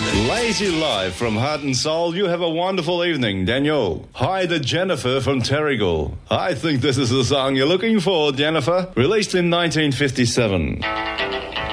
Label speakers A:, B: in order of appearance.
A: Lazy Life from Heart and Soul. You have a wonderful evening, Daniel. Hi to Jennifer from Terrigal. I think this is the song you're looking for, Jennifer. Released in 1957.